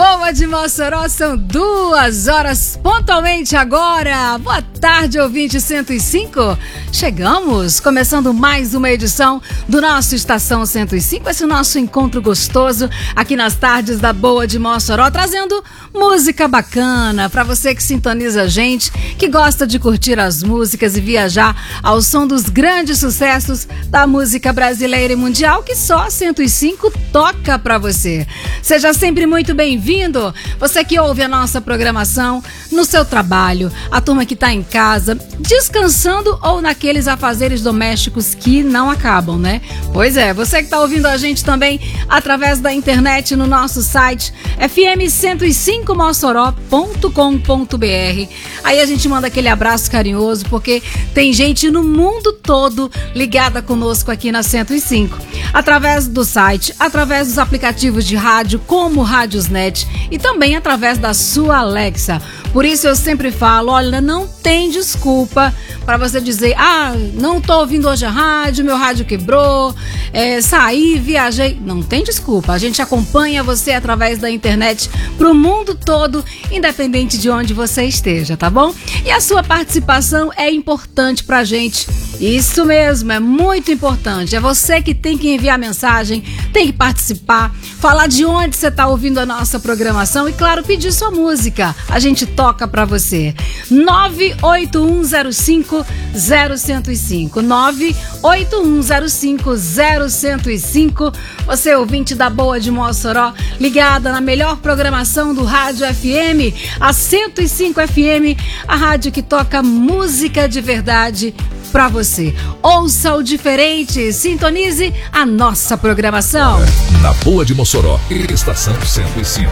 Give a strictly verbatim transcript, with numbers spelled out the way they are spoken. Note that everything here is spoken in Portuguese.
Boa de Mossoró, são duas horas pontualmente agora. Boa tarde, ouvinte cento e cinco. Chegamos, começando mais uma edição do nosso Estação cento e cinco, esse nosso encontro gostoso aqui nas tardes da Boa de Mossoró, trazendo música bacana para você que sintoniza a gente, que gosta de curtir as músicas e viajar ao som dos grandes sucessos da música brasileira e mundial que só a cento e cinco toca para você. Seja sempre muito bem-vindo, você que ouve a nossa programação no seu trabalho, a turma que está em casa, descansando ou naqueles afazeres domésticos que não acabam, né? Pois é, você que está ouvindo a gente também através da internet no nosso site f m cento e cinco mossoró ponto com ponto b r. Aí a gente manda aquele abraço carinhoso porque tem gente no mundo todo ligada conosco aqui na cento e cinco. Através do site, através dos aplicativos de rádio como o Radiosnet e também através da sua Alexa. Por isso eu sempre falo, olha, não tem desculpa para você dizer, ah, não tô ouvindo hoje a rádio, meu rádio quebrou, é, saí, viajei. Não tem desculpa, a gente acompanha você através da internet pro mundo todo, independente de onde você esteja, tá bom? E a sua participação é importante pra gente. Isso mesmo, é muito importante. É você que tem que enviar mensagem, tem que participar, falar de onde você está ouvindo a nossa programação e, claro, pedir sua música. A gente toca para você. nove oito um zero cinco zero zero zero cinco. nove oito um zero cinco zero zero cinco. Você é ouvinte da Boa de Mossoró, ligada na melhor programação do Rádio F M, a cento e cinco F M, a rádio que toca música de verdade para você. Ouça o diferente, sintonize a nossa programação. Na Boa de Mossoró, Estação cento e cinco.